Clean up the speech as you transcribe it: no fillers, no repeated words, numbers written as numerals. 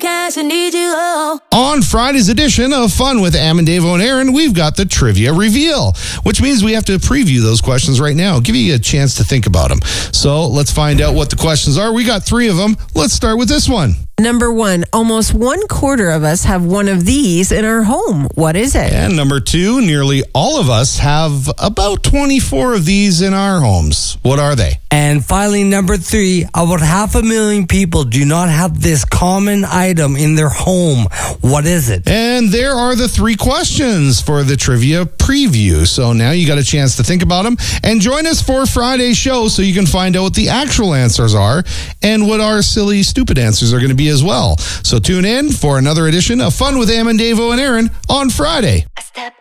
cash, I need you low. On Friday's edition of Fun with Amendevo and Aaron, we've got the trivia reveal, which means we have to preview those questions right now, give you a chance to think about them. So let's find out what the questions are. We got 3 of them. Let's start with this one. Number 1, almost 1/4 of us have one of these in our home. What is it? And number 2, nearly all of us have about 24 of these in our homes. What are they? And finally, number 3, about 500,000 people do not have this common item in their home. What is it? And there are the 3 questions for the trivia preview. So now you got a chance to think about them and join us for Friday's show so you can find out what the actual answers are and what our silly, stupid answers are going to be as well. So tune in for another edition of Fun with Amendevo and Aaron on Friday. I step